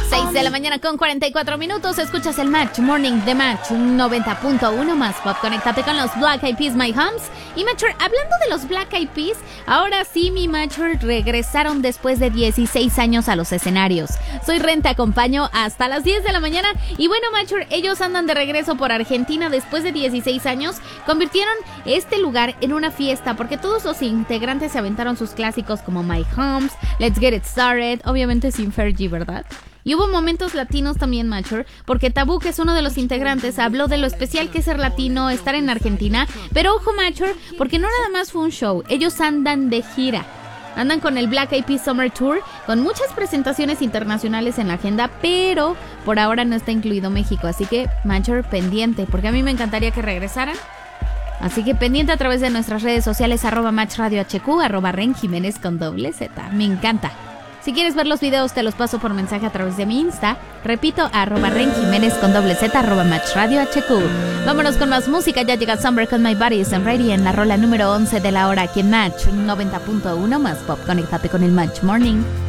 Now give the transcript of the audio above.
6 de la mañana con 44 minutos. Escuchas el Match Morning de Match 90.1 más pop. Conéctate con los Black Eyed Peas, My Homes. Y Matcher, hablando de los Black Eyed Peas, ahora sí, mi Matcher, regresaron después de 16 años a los escenarios. Soy Ren, te acompaño hasta las 10 de la mañana. Y bueno, Matcher, ellos andan de regreso por Argentina después de 16 años. Convirtieron este lugar en una fiesta porque todos los integrantes se aventaron sus clásicos como My Homes, Let's Get It Started, obviamente sin Fergie, ¿verdad? Y hubo momentos latinos también, Matcher, porque Tabú, que es uno de los integrantes, habló de lo especial que es ser latino, estar en Argentina. Pero ojo, Matcher, porque no nada más fue un show, ellos andan de gira. Andan con el Black Eyed Peas Summer Tour, con muchas presentaciones internacionales en la agenda, pero por ahora no está incluido México. Así que, Matcher, pendiente, porque a mí me encantaría que regresaran. Así que pendiente a través de nuestras redes sociales, @MatchRadioHQ, @Ren Jiménez con doble Z. Me encanta. Si quieres ver los videos, te los paso por mensaje a través de mi Insta. Repito, @Ren Jiménez con doble Z, @MatchRadioHQ. Vámonos con más música. Ya llega Summer con My Body is Ready en la rola número 11 de la hora aquí en Match 90.1 más pop. Conéctate con el Match Morning.